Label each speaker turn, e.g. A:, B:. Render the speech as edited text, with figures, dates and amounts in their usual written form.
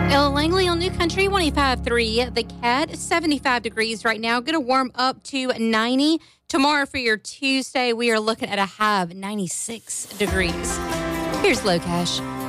A: Langley on New Country, 105.3. The Cat, 75 degrees right now. Going to warm up to 90. Tomorrow for your Tuesday, we are looking at a high of 96 degrees. Here's Low Cash.